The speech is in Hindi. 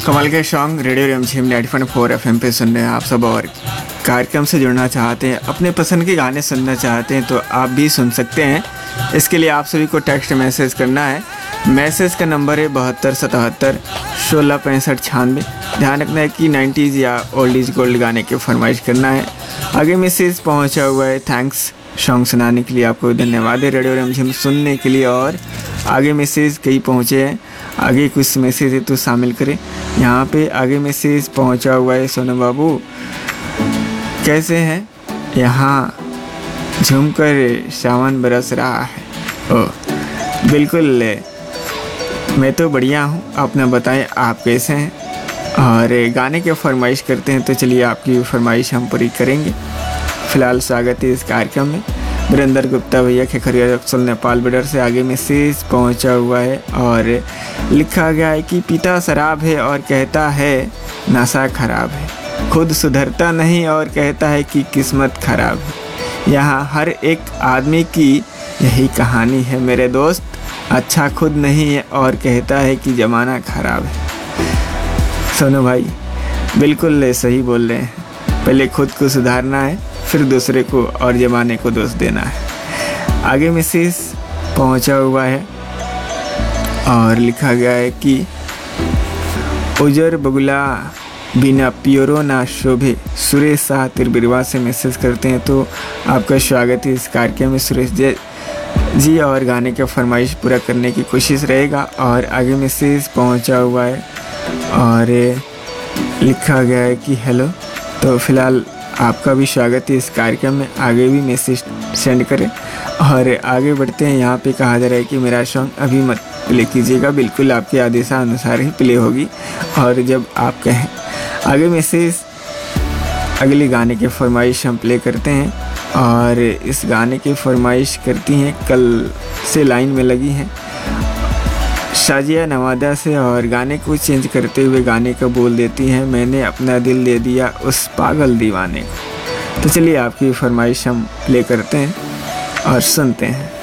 कमाल के सॉन्ग रेडियो रिमझिम 90.4 FM पे सुन रहे हैं आप सब। और कार्यक्रम से जुड़ना चाहते हैं, अपने पसंद के गाने सुनना चाहते हैं तो आप भी सुन सकते हैं। इसके लिए आप सभी को टेक्स्ट मैसेज करना है। मैसेज का नंबर है 7277 166596। ध्यान रखना है कि 90s या ओल्ड गोल्ड गाने की फरमाइश करना है। आगे मैसेज पहुंचा हुआ है, थैंक्स सॉन्ग सुनाने के लिए आपको धन्यवाद है रेडियो रिमझिम सुनने के लिए। और आगे मैसेज कई पहुँचे हैं, आगे कुछ मैसेज है तो शामिल करें। यहाँ पे आगे मैसेज पहुँचा हुआ है, सोनू बाबू कैसे हैं, यहाँ झूमकर सावन बरस रहा है। ओ बिल्कुल, मैं तो बढ़िया हूँ, अपना बताएं आप कैसे हैं। और गाने की फरमाइश करते हैं तो चलिए आपकी फरमाइश हम पूरी करेंगे। फ़िलहाल स्वागत है इस कार्यक्रम में। वीरेंद्र गुप्ता भैया खेखरिया अक्सर नेपाल बॉर्डर से आगे मैसेज पहुंचा हुआ है और लिखा गया है कि पीता शराब है और कहता है नशा खराब है, खुद सुधरता नहीं और कहता है कि किस्मत खराब है। यहाँ हर एक आदमी की यही कहानी है मेरे दोस्त, अच्छा खुद नहीं है और कहता है कि ज़माना खराब है। सोनू भाई बिल्कुल सही बोल रहे हैं, पहले खुद को सुधारना है फिर दूसरे को और ज़माने को दोष देना है। आगे मैसेज पहुंचा हुआ है और लिखा गया है कि उजर बगुला बिना पियोरो ना शोभे। सुरेश शाह तिरबिरवा से मैसेज करते हैं तो आपका स्वागत है इस कार्यक्रम में सुरेश जी। और गाने का फरमाइश पूरा करने की कोशिश रहेगा। और आगे मैसेज पहुंचा हुआ है और लिखा गया है कि हेलो। तो फिलहाल आपका भी स्वागत है इस कार्यक्रम में, आगे भी मैसेज सेंड करें और आगे बढ़ते हैं। यहाँ पे कहा जा रहा है कि मेरा सॉन्ग अभी मत प्ले कीजिएगा, बिल्कुल आपके आदेशानुसार ही प्ले होगी और जब आप कहें। आगे मैसेज अगले गाने के फरमाइश हम प्ले करते हैं और इस गाने की फरमाइश करती हैं, कल से लाइन में लगी हैं शाजिया नवादा से और गाने को चेंज करते हुए गाने का बोल देती हैं, मैंने अपना दिल दे दिया उस पागल दीवाने को। तो चलिए आपकी फरमाइश हम प्ले करते हैं और सुनते हैं।